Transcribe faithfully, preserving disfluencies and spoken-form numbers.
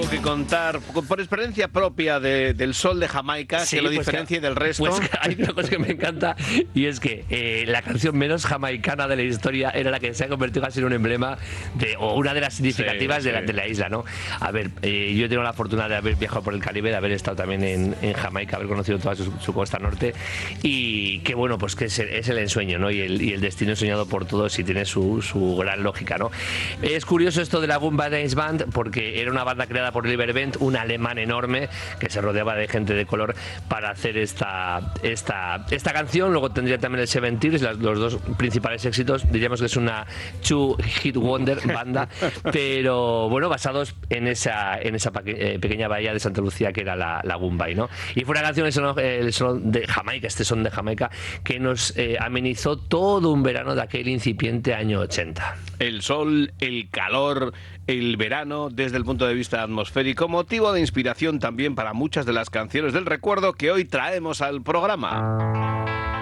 algo que contar por experiencia propia de, del sol de Jamaica, sí, que lo pues diferencie que, del resto? Pues hay una cosa que me encanta y es que eh, la canción menos jamaicana de la historia era la que se ha convertido casi en un emblema de, o una de las significativas sí, de, la, sí. de la isla, ¿no? A ver, eh, yo he tenido la fortuna de haber viajado por el Caribe, de haber estado también en, en Jamaica, haber conocido toda su, su costa norte y que bueno, pues que es el, es el ensueño, ¿no? Y el, y el destino soñado por todos y tiene su, su gran lógica, ¿no? Es curioso esto de la Goomba Dance Band porque era una banda creada por Oliver Bent, un alemán enorme que se rodeaba de gente de color para hacer esta, esta, esta canción. Luego tendría también el Seventies, los dos principales éxitos. Diríamos que es una two hit wonder banda, pero bueno, basados en esa, en esa eh, pequeña bahía de Santa Lucía que era la, la Goombay, ¿no? Y fue una canción, el son, el son de Jamaica, este son de Jamaica, que nos eh, amenizó todo un verano de aquel incipiente año ochenta. El sol, el calor, el verano, desde el punto de vista atmosférico, motivo de inspiración también para muchas de las canciones del recuerdo que hoy traemos al programa.